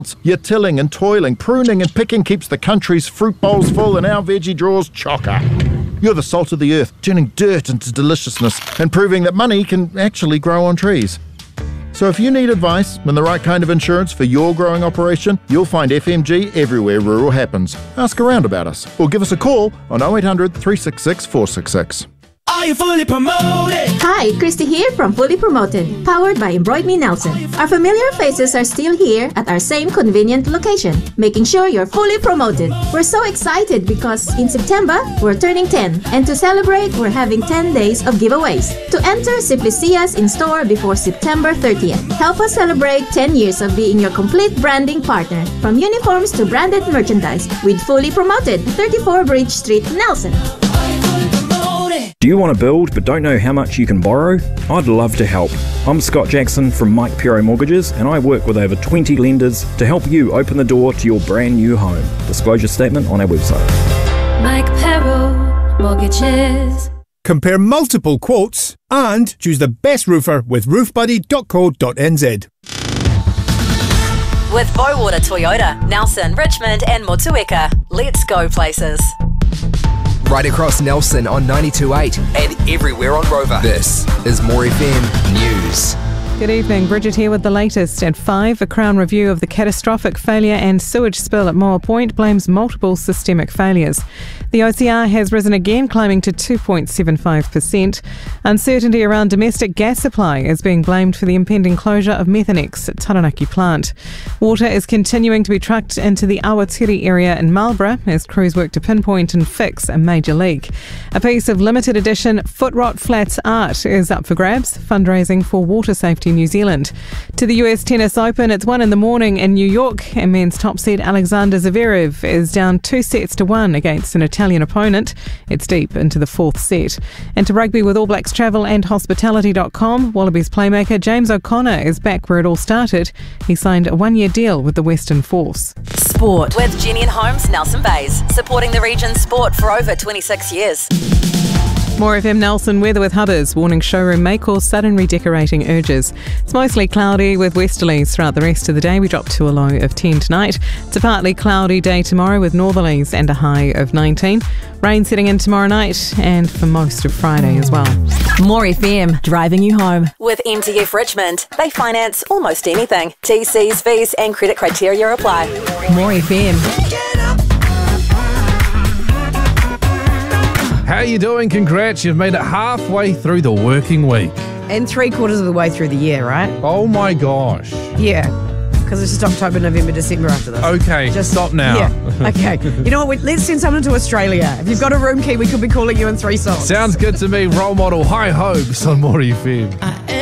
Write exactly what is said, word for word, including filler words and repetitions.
Your tilling and toiling, pruning and picking keeps the country's fruit bowls full and our veggie drawers chocker. You're the salt of the earth, turning dirt into deliciousness and proving that money can actually grow on trees. So if you need advice and the right kind of insurance for your growing operation, you'll find F M G everywhere rural happens. Ask around about us or give us a call on oh eight hundred, three six six, four six six. Are you fully promoted? Hi, Christy here from Fully Promoted, powered by Embroid Me Nelson. Our familiar faces are still here at our same convenient location, making sure you're fully promoted. We're so excited because in September, we're turning ten, and to celebrate, we're having ten days of giveaways. To enter, simply see us in store before September thirtieth. Help us celebrate ten years of being your complete branding partner, from uniforms to branded merchandise, with Fully Promoted, thirty-four Bridge Street, Nelson. Do you want to build but don't know how much you can borrow? I'd love to help. I'm Scott Jackson from Mike Pero Mortgages, and I work with over twenty lenders to help you open the door to your brand new home. Disclosure statement on our website. Mike Pero Mortgages. Compare multiple quotes and choose the best roofer with roof buddy dot co dot n z. With Bowater Toyota, Nelson, Richmond and Motueka. Let's go places. Right across Nelson on ninety-two point eight and everywhere on Rover. This is More F M News. Good evening, Bridget here with the latest. At five, a Crown review of the catastrophic failure and sewage spill at Moa Point blames multiple systemic failures. The O C R has risen again, climbing to two point seven five percent. Uncertainty around domestic gas supply is being blamed for the impending closure of Methanex at Taranaki plant. Water is continuing to be trucked into the Awatiri area in Marlborough as crews work to pinpoint and fix a major leak. A piece of limited edition Foot Rot Flats art is up for grabs, fundraising for Water Safety New Zealand. To the U S Tennis Open, it's one in the morning in New York, and men's top seed Alexander Zverev is down two sets to one against an Italian opponent. It's deep into the fourth set. And to rugby with All Blacks Travel and Hospitality dot com, Wallabies playmaker James O'Connor is back where it all started. He signed a one-year deal with the Western Force. Sport with Jenny and Holmes, Nelson Bays, supporting the region's sport for over twenty-six years. More F M Nelson weather with Hubbers, warning showroom may cause sudden redecorating urges. It's mostly cloudy with westerlies throughout the rest of the day. We drop to a low of ten tonight. It's a partly cloudy day tomorrow with northerlies and a high of nineteen. Rain setting in tomorrow night and for most of Friday as well. More F M, driving you home. With M T F Richmond, they finance almost anything. T Cs, fees and credit criteria apply. More F M. How you doing? Congrats, you've made it halfway through the working week. And three quarters of the way through the year, right? Oh my gosh. Yeah, because it's just October, November, December after this. Okay, just stop now. Yeah, okay. You know what, let's send someone to Australia. If you've got a room key, we could be calling you in three songs. Sounds good to me. Role model, high hopes on More F M.